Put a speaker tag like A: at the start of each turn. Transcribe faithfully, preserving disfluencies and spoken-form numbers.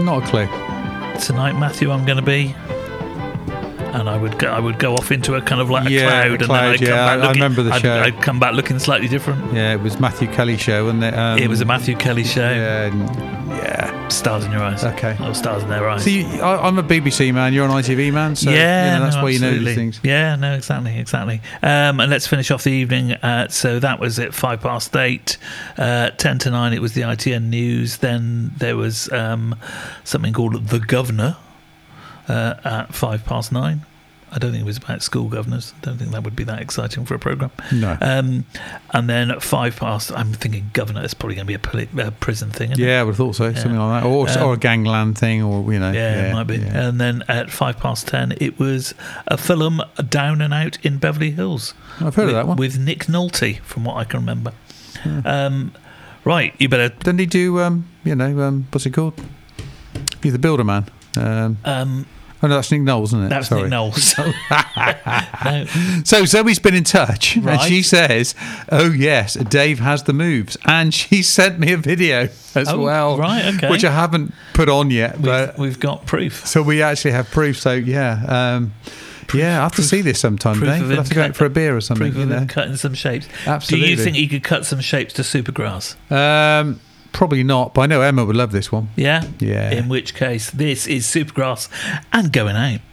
A: not a clue.
B: Tonight, Matthew, I'm going to be... And I would go, I would go off into a kind of like a
A: Yeah,
B: cloud,
A: a cloud,
B: and then I'd
A: yeah,
B: come back
A: I- I
B: looking,
A: remember the
B: I'd,
A: show.
B: I'd come back looking slightly different.
A: Yeah, it was Matthew Kelly show, wasn't it? Um,
B: It was a Matthew Kelly show.
A: Yeah, and- yeah.
B: Stars in your eyes.
A: Okay.
B: Or stars in their eyes.
A: See, I, I'm a B B C man. You're an I T V man, so
B: yeah,
A: you know, that's
B: no,
A: why you know
B: absolutely.
A: these things.
B: Yeah, no, exactly, exactly. Um, and let's finish off the evening. Uh, so that was at five past eight. Uh, ten to nine, it was the I T N news. Then there was um, something called The Governor uh, at five past nine. I don't think it was about school governors. I don't think that would be that exciting for a programme.
A: No.
B: Um, and then at five past, I'm thinking governor is probably going to be a poli- uh, prison thing. Isn't
A: Yeah,
B: it?
A: I would have thought so.
B: Yeah.
A: Something like that. Or,
B: Um,
A: or a gangland thing, or, you know.
B: Yeah,
A: Yeah,
B: it might be.
A: yeah.
B: And then at five past ten, it was a film, Down and Out in Beverly Hills.
A: I've heard
B: with,
A: of that one.
B: with Nick Nolte, from what I can remember. Um, right, you better.
A: Didn't he do, um, you know, um, what's it called? He's the Builder Man. Um,
B: Um,
A: oh, no, that's Nick Knowles, isn't it?
B: that's
A: Sorry.
B: Nick Knowles. No.
A: So Zoe's been in touch, and
B: Right.
A: she says, "Oh yes, Dave has the moves," and she sent me a video as
B: Oh,
A: well,
B: right, okay.
A: which I haven't put on yet,
B: We've,
A: but
B: we've got proof.
A: so we actually have proof. So yeah, um, yeah, I have to see this sometime,
B: proof
A: Dave.
B: of
A: We'll
B: him
A: have to go out
B: cut-
A: for a beer or something.
B: Proof
A: You
B: of him
A: know,
B: cutting some shapes.
A: Absolutely.
B: Do you think he could cut some shapes to Supergrass?
A: um, probably not, but I know Emma would love this one.
B: Yeah?
A: Yeah.
B: In which case, this is Supergrass and Going Out.